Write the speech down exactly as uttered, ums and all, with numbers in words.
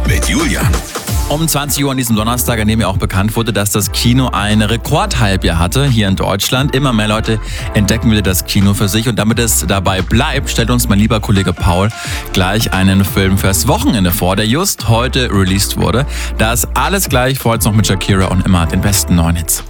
mit Julian. Um zwanzig Uhr an diesem Donnerstag, an dem ja auch bekannt wurde, dass das Kino ein Rekordhalbjahr hatte hier in Deutschland. Immer mehr Leute entdecken wieder das Kino für sich. Und damit es dabei bleibt, stellt uns mein lieber Kollege Paul gleich einen Film fürs Wochenende vor, der just heute released wurde. Das alles gleich, vorher noch mit Shakira und immer den besten neuen Hits.